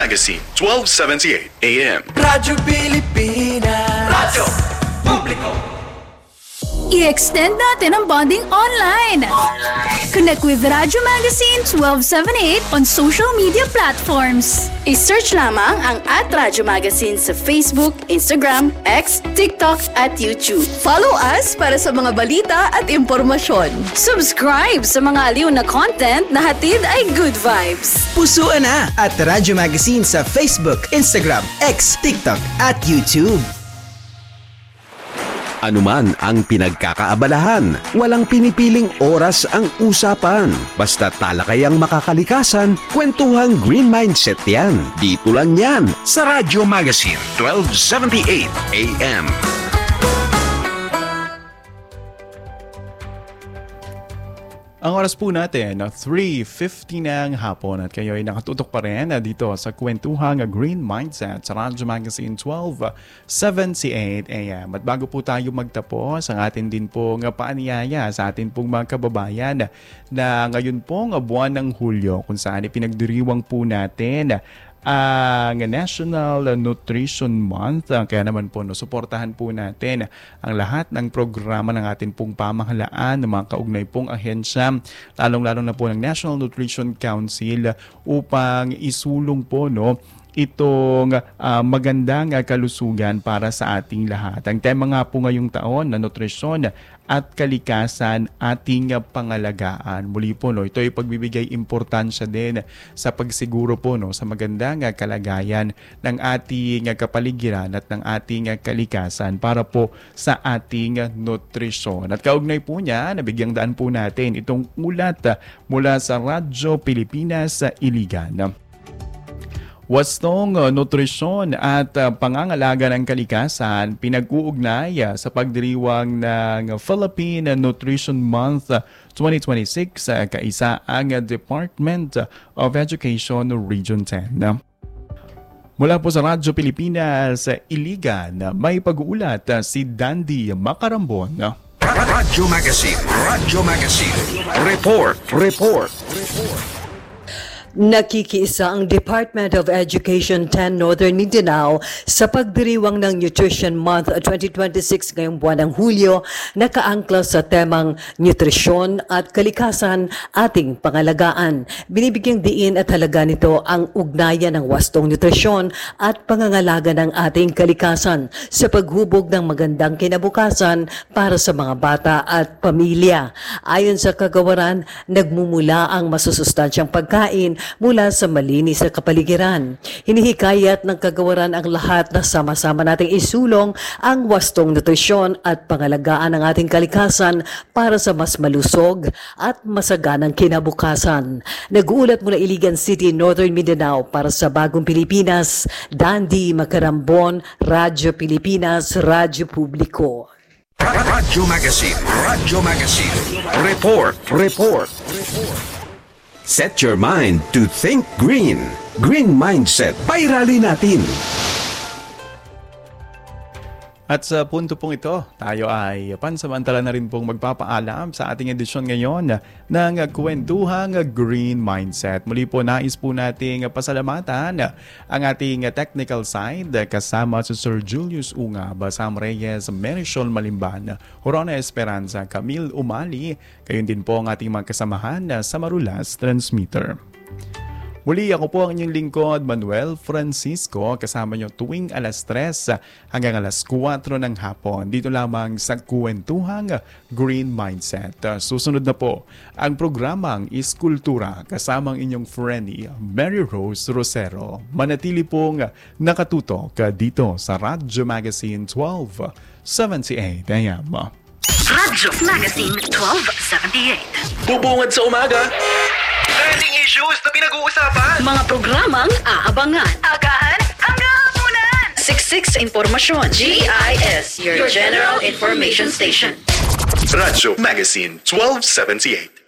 Magazine, 1278 AM. Radyo Pilipinas. Radyo Publiko. I-extend natin ang bonding online. Connect with Radyo Magazine 1278 on social media platforms. I-search lamang ang @Radyo Magazine sa Facebook, Instagram, X, TikTok at YouTube. Follow us para sa mga balita at impormasyon. Subscribe sa mga aliw na content na hatid ay good vibes. Pusuan na at Radyo Magazine sa Facebook, Instagram, X, TikTok at YouTube. Anuman ang pinagkakaabalahan, walang pinipiling oras ang usapan. Basta talakayang makakalikasan, kwentuhang Green Mindset yan. Dito lang yan sa Radyo Magazine 1278 AM. Ang oras po natin, 3:50 ng hapon at kayo ay nakatutok pa rin dito sa kwentuhang Green Mindset sa Radyo Magazine 1278 AM. At bago po tayo magtapos, ang atin din pong paanyaya sa atin pong mga kababayan na ngayon pong buwan ng Hulyo kung saan ipinagdiriwang po natin ang National Nutrition Month. Kaya naman po, suportahan po natin ang lahat ng programa ng ating pong pamahalaan, ng mga kaugnay pong ahensya, lalong-lalong na po ng National Nutrition Council upang isulong po itong magandang kalusugan para sa ating lahat. Ang tema nga po ngayong taon na nutrisyon at kalikasan ating pangalagaan. Muli po, ito ay pagbibigay importansya din sa pagsiguro po sa magandang kalagayan ng ating kapaligiran at ng ating kalikasan para po sa ating nutrisyon. At kaugnay po niya, nabigyang daan po natin itong ulat mula sa Radyo Pilipinas sa Iligan. Wastong nutrisyon at pangangalaga ng kalikasan pinag-uugnay sa pagdiriwang ng Philippine Nutrition Month 2026 kaisa ang Department of Education Region 10. Mula po sa Radyo Pilipinas sa Iligan, may pag-uulat si Dandy Macarambon. Radyo Magazine, Radyo Magazine. Report. Nakikiisa ang Department of Education 10 Northern Mindanao sa pagdiriwang ng Nutrition Month 2026 ngayong buwan ng Hulyo, nakaangkla sa temang nutrisyon at kalikasan ating pangalagaan. Binibigyang diin at halaga nito ang ugnayan ng wastong nutrisyon at pangangalaga ng ating kalikasan sa paghubog ng magandang kinabukasan para sa mga bata at pamilya. Ayon sa kagawaran, nagmumula ang masusustansyang pagkain mula sa malinis na kapaligiran. Hinihikayat ng kagawaran ang lahat na sama-sama nating isulong ang wastong nutrisyon at pangalagaan ng ating kalikasan para sa mas malusog at masaganang kinabukasan. Nag-uulat mula Iligan City, Northern Mindanao para sa Bagong Pilipinas, Dandy Macarambon, Radyo Pilipinas, Radyo Publiko. Radyo Magazine, Radyo Magazine. Report. Set your mind to think green. Green Mindset. Pairali natin. At sa punto pong ito, tayo ay pansamantala na rin pong magpapaalam sa ating edisyon ngayon ng Kwentuhang Green Mindset. Muli po nais po nating pasalamatan ang ating technical side kasama si Sir Julius Unga, Basam Reyes, Merisol Malimban, Horona Esperanza, Camille Umali, gayon din po ang ating mga kasamahan sa Marulas Transmitter. Muli ako po ang inyong lingkod, Manuel Francisco, kasama nyo tuwing alas 3 hanggang alas 4 ng hapon. Dito lamang sa Kwentuhang Green Mindset. Susunod na po ang programang Iskultura kasamang inyong friendly Mary Rose Rosero. Manatili pong nakatutok dito sa Radyo Magazine 1278 AM. Radyo Magazine 1278. Bubungad sa umaga. Trending issues na pinag-uusapan. Mga programang aabangan. Agahan hanggang hapunan. Siksik sa impormasyon. GIS, your General Information Station. Radyo Magazine 1278.